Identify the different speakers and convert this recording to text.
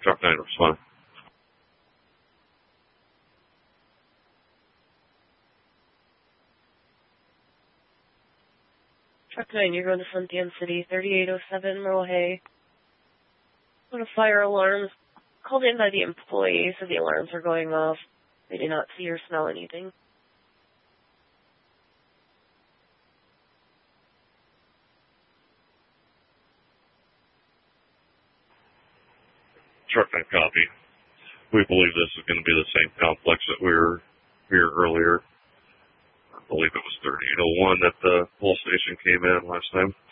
Speaker 1: Truck 9 respond.
Speaker 2: Truck 9, you're going to Suntan City, 3807 Merle Hay. On a fire alarm called in by the employees, so the alarms are going off. They do not see or smell anything.
Speaker 1: Truck 9 copy. We believe this is going to be the same complex that we were here earlier. I believe it was 3801 that the police station came in last time.